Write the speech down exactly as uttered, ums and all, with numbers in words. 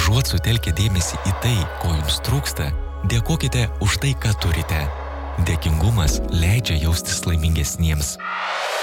Užuot sutelkę dėmesį į tai, ko jums trūksta, dėkokite už tai, ką turite. Dėkingumas leidžia jaustis laimingesniems.